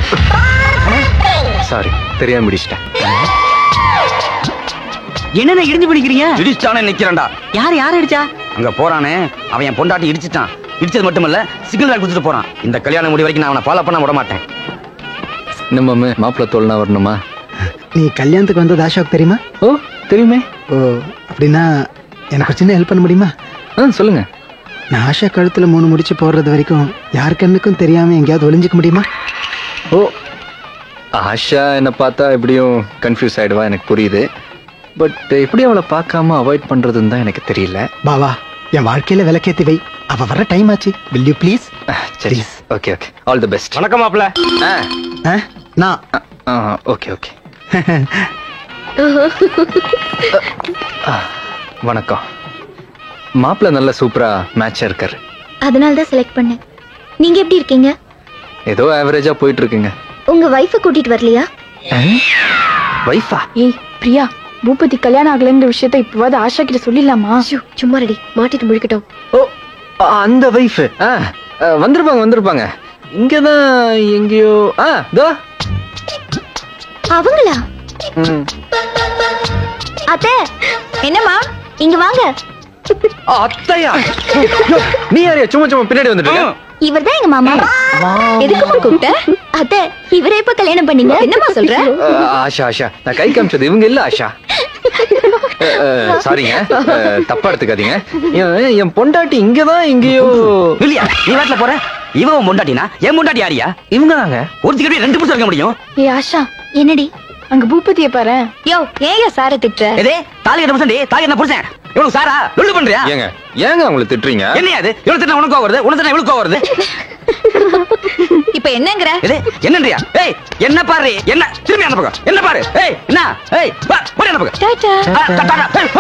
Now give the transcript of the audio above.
Sorry, தெரியாம பிடிச்சிட்டேன். என்னென்ன இடிஞ்சு பிடிக்கிறீங்க? இடிச்சானே நிக்கிறேன்டா. யார் அடிச்சா? அங்க போறானே அவன் என் பொண்டாட்டி இடிச்சிட்டான். இடிச்சது மட்டுமல்ல சிக்னல் லைட் கொடுத்துட்டு போறான். இந்த கல்யாணம் முடி வரைக்கும் நான் அவனை ஃபாலோ பண்ண விட மாட்டேன். நம்ம மாப்பிள்ள தோல்னா வரணுமா? நீ கல்யாணத்துக்கு வந்தது அசோக் தெரியுமா? ஓ தெரியுமே. ஓ அப்படின்னா எனக்கு ஒரு சின்ன ஹெல்ப் பண்ண முடியுமா? சொல்லுங்க. நான் ஆஷா கழுத்துல 3 முடிச்சு போடுறது வரைக்கும் யார் கண்ணுக்கும் தெரியாம எங்கேயாவது ஒளிஞ்சிக்க முடியுமா? ஓ ஆஷா என்ன பார்த்தா எப்படியும் கன்ஃபியூஸ் ஆயிடுவா, எனக்கு புரியுது. பட் எப்படி அவளை பார்க்காம அவாய்ட் பண்றதுன்னு தான் எனக்கு தெரியல. பாவா, என் வாழ்க்கையில விளக்கேத்தி வை. அவ வர டைம் ஆச்சு. will you please? சரி, okay okay, all the best. வணக்கம் மாப்பிள்ள. நான் ஓகே ஓகே. வணக்கம். மாப்பிள்ள நல்ல சூப்பரா மேட்சா இருக்காரு. அதனால தான் செலக்ட் பண்ணேன். நீங்க எப்படி இருக்கீங்க? ஏதோ ஆவரேஜா போயிட்டு இருக்குங்க. உங்க வைஃபை கூட்டிட்டு வரலையா? வைஃபா? ஏய் பிரியா, பூபதி கல்யாணம் ஆகலன்ற விஷயத்த இப்பவாது ஆஷா கிட்ட சொல்லிடலாமா? சும்மா ரெடி மாட்டிட்டு முழிக்கட்டும். ஓ அந்த வைஃப் வந்திருப்பாங்க. இங்கதான் எங்கேயோ. தோ அவங்களா? அத்தை, என்னம்மா இங்க வாங்க. அத்தையா? நீ யாரையா சும்மா பின்னாடி வந்துட்டு? இவர்தான் எங்க மாமா. எதுக்குமா கூப்பிட்ட? அத்தை, இவரை எப்ப கல்யாணம் பண்ணீங்க? என்னம்மா சொல்ற? ஆஷா நான் கை காமிச்சது இவங்க இல்ல ஆஷா. சாரிங்க, தப்பா எடுத்துக்காதீங்க. என் பொண்டாட்டி இங்கதான் எங்கேயோ. இல்லையா நீ வாட்ல போற? இவன் பொண்டாட்டினா என் பொண்டாட்டி யாரியா? இவங்க தாங்க. ஒரு டிக்கெட் 2 புருஷன் இருக்க முடியும். ஏய் ஆஷா, என்னடி? அங்க பூபதிய பாரு. யோ, ஏன் சார திட்டுற? எதே தாலி கட்ட புருஷன் தாலி என்ன புருஷன்? இவனுக்கு சாரா லொல்லு பண்றியா? ஏங்க அவங்கள திட்டுறீங்க? என்னையா அது? இவனுக்கு திட்டா உனக்கு வருது, உனக்கு திட்டா இவளுக்கு வருது. இப்ப என்னங்கற? எதே என்னன்றியா? ஏய் என்ன பாரு, என்ன திரும்பி அந்த பக்கம் என்ன பாரு. ஏய் என்ன? ஏய் வா ஓடி அந்த பக்கம். டாடா. டாடா.